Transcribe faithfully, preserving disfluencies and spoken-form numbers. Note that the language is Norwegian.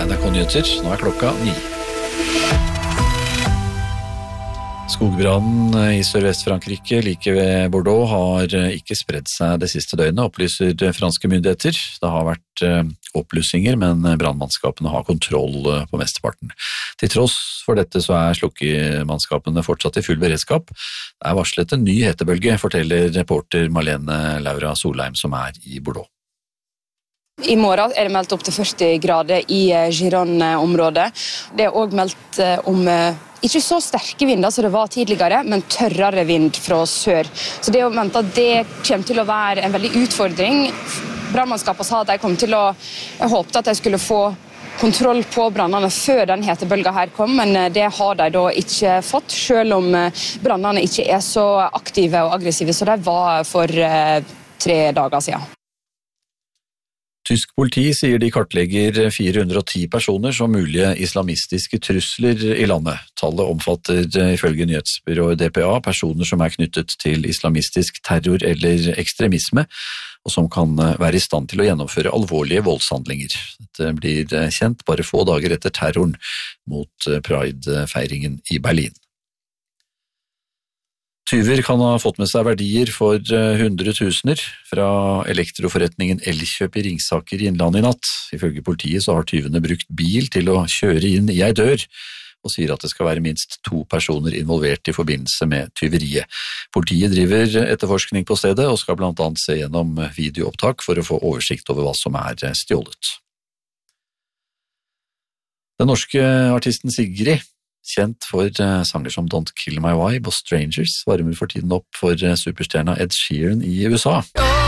N R K Nyheter, nå er klokka ni. Skogbrannen i Sørvest-Frankrike, like ved Bordeaux, har ikke spredd seg det siste døgnet, opplyser franske myndigheter. Det har vært oppblussinger, men brannmannskapene har kontroll på mesteparten. Til tross for dette så er slukkemannskapene fortsatt i full beredskap. Det er varslet en ny hetebølge, forteller reporter Marlene Laura Solheim, som er i Bordeaux. I morgen er det meldt opp til førti grader i Gironne-området. Det er også meldt om ikke så sterke vinder som det var tidligere, men tørrere vind fra sør. Så det er jo ment at det kommer til å være en veldig utfordring. Brannmannskapene sa at de kom til å, jeg håpte at de skulle få kontroll på brannene før den hetebølgen her kom, men det har de da ikke fått, selv om brannene ikke er så aktive og aggressive som de var for tre dager siden. Tysk politi sier de kartlegger fire hundre og ti personer som mulige islamistiske trusler i landet. Tallet omfatter ifølge nyhetsbyrået D P A personer som er knyttet til islamistisk terror eller ekstremisme, og som kan være i stand til å gjennomføre alvorlige voldshandlinger. Dette blir kjent bare få dager etter terroren mot Pride-feiringen i Berlin. Tyver kan ha fått med seg verdier for hundretusener fra elektroforretningen Elkjøp i Ringsaker i Innlandet i natt. Ifølge politiet så har tyvene brukt bil til å kjøre inn i ei dør, og sier at det skal være minst to personer involvert i forbindelse med tyveriet. Politiet driver etterforskning på stedet og skal blant annet se gjennom videoopptak for å få oversikt over hva som er stjålet. Den norske artisten Sigrid, kjent for sanger som Don't Kill My Vibe og Strangers, varmer for tiden opp for superstjerna Ed Sheeran i U S A.